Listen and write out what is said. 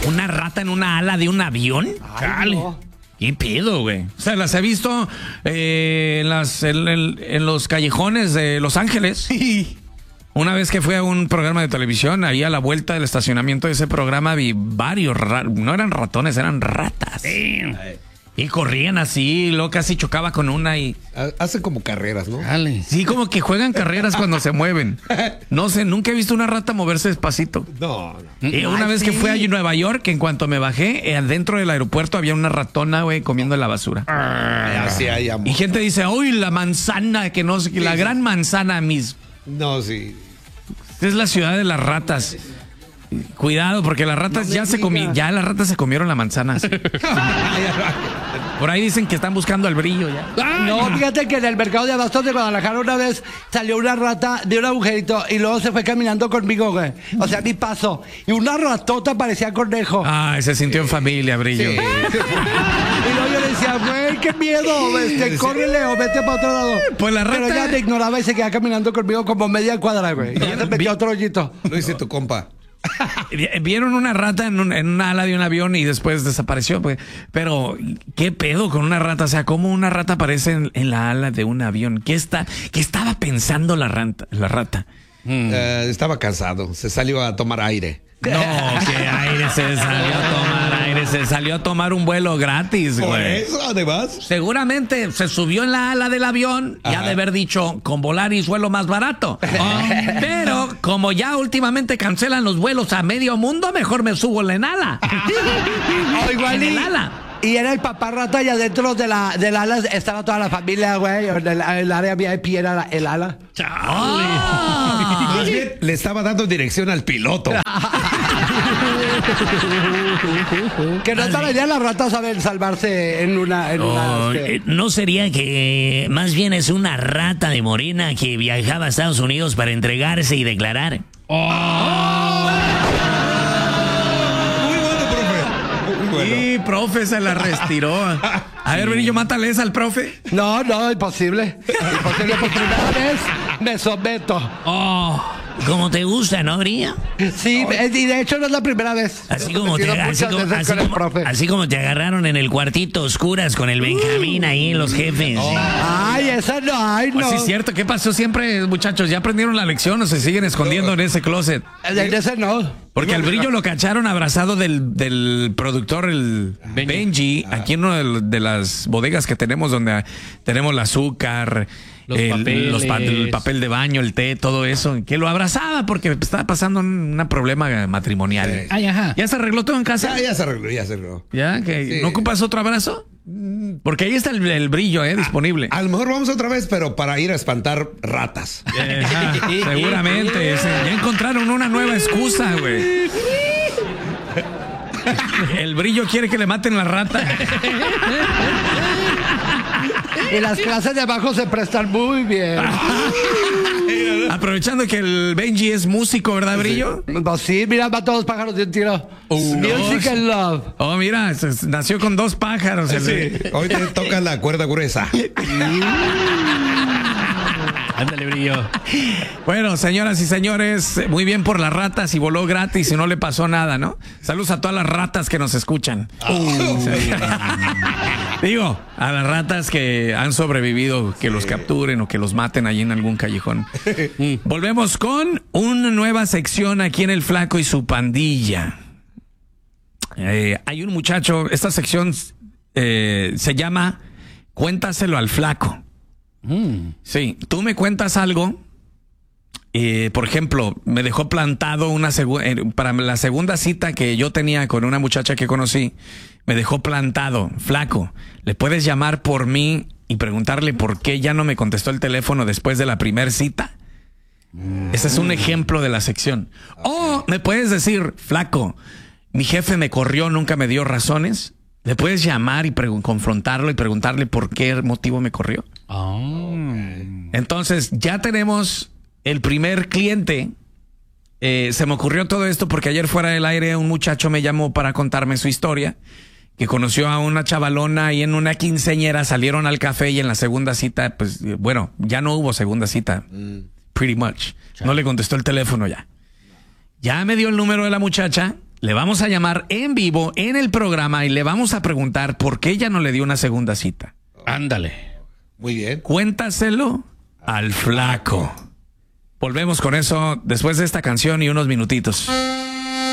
¿Una rata en una ala de un avión? Ay, no. ¿Qué pedo, güey? O sea, las he visto en los callejones de Los Ángeles. Una vez que fui a un programa de televisión, ahí a la vuelta del estacionamiento de ese programa vi varios, no eran ratones, eran ratas. Y corrían así, luego casi chocaba con una y... Hacen como carreras, ¿no? Dale. Sí, como que juegan carreras cuando se mueven. No sé, nunca he visto una rata moverse despacito. No. Una vez que fui a Nueva York, en cuanto me bajé, dentro del aeropuerto había una ratona, güey, comiendo la basura. Así hay amor. Y gente dice, uy, la manzana, que no sé, la gran manzana, No, sí. es la ciudad de las ratas. Cuidado, porque las ratas ya las ratas se comieron la manzana. Sí. Por ahí dicen que están buscando el brillo ya. No, fíjate que en el mercado de abastos de Guadalajara una vez salió una rata de un agujerito y luego se fue caminando conmigo, güey. O sea, mi paso. Y una ratota parecía conejo. Ah, se sintió en familia, brillo. Y luego yo le decía, güey, qué miedo, córrele o vete para otro lado. Pues la rata... Pero ella me ignoraba y seguía caminando conmigo como media cuadra, güey. Y ya se metió otro hoyito. Lo dice tu compa. Vieron una rata en una ala de un avión y después desapareció, pues. Pero, ¿qué pedo con una rata? O sea, ¿cómo una rata aparece en la ala de un avión? ¿Qué estaba pensando la rata? Estaba cansado. Se salió a tomar aire. No, qué aire, se salió a tomar aire, se salió a tomar un vuelo gratis, güey. Por eso, además. Seguramente se subió en la ala del avión y ha de haber dicho, con Volaris vuelo más barato. Pero como ya últimamente cancelan los vuelos a medio mundo, mejor me subo en ala. Igual en el ala. Y era el papá rata y adentro del ala estaba toda la familia, güey. El área VIP era el ala. Más bien, le estaba dando dirección al piloto. Que no tardarían las ratas saber salvarse en una ¿No sería que más bien es una rata de morena que viajaba a Estados Unidos para entregarse y declarar? Muy bueno, profe. Muy bueno. Sí, profe, se la retiró. A ver, Brillo, mátale esa al profe. No, imposible. Imposible, por primera vez me someto. Como te gusta, ¿no, Brillo? Sí, y de hecho no es la primera vez. Así como te agarraron en el cuartito oscuras con el Benjamín ahí, los jefes. Ay, esa no, ay, no. Sí, es cierto. ¿Qué pasó siempre, muchachos? ¿Ya aprendieron la lección o se siguen escondiendo en ese closet? En ese no. Porque al Brillo lo cacharon abrazado del productor, el Benji, aquí en una de las bodegas que tenemos, donde tenemos el azúcar, el papel de baño, el té, todo eso, que lo abrazaba porque estaba pasando un problema matrimonial. Ay, ajá. ¿Ya se arregló todo en casa? Ya se arregló. ¿Ya? ¿No ocupas otro abrazo? Porque ahí está el Brillo, disponible. A lo mejor vamos otra vez, pero para ir a espantar ratas. Seguramente. Ya encontraron una nueva excusa, güey. El Brillo quiere que le maten la rata. Y las clases de abajo se prestan muy bien. Aprovechando que el Benji es músico, ¿verdad, Brillo? Pues sí, mira, va todos pájaros de un tiro. Music and love. Oh, mira, nació con 2 pájaros. Sí. Hoy te toca la cuerda gruesa. Ándale, Brillo. Bueno, señoras y señores, muy bien por las ratas y voló gratis y no le pasó nada, ¿no? Saludos a todas las ratas que nos escuchan. Digo, a las ratas que han sobrevivido, que los capturen o que los maten allí en algún callejón. Volvemos con una nueva sección aquí en El Flaco y su pandilla. Hay un muchacho, esta sección se llama Cuéntaselo al Flaco. Sí, tú me cuentas algo. Por ejemplo, me dejó plantado para la segunda cita que yo tenía con una muchacha que conocí. Me dejó plantado. Flaco, ¿le puedes llamar por mí y preguntarle por qué ya no me contestó el teléfono después de la primera cita? Ese es un ejemplo de la sección. O me puedes decir, Flaco, mi jefe me corrió, nunca me dio razones. ¿Le puedes llamar y confrontarlo y preguntarle por qué motivo me corrió? Entonces, ya tenemos el primer cliente. Se me ocurrió todo esto porque ayer fuera del aire un muchacho me llamó para contarme su historia, que conoció a una chavalona y en una quinceañera salieron al café y en la segunda cita, pues, bueno, ya no hubo segunda cita. Pretty much. No le contestó el teléfono ya. Ya me dio el número de la muchacha. Le vamos a llamar en vivo en el programa y le vamos a preguntar por qué ella no le dio una segunda cita. Ándale. Muy bien. Cuéntaselo al flaco. Volvemos con eso después de esta canción y unos minutitos.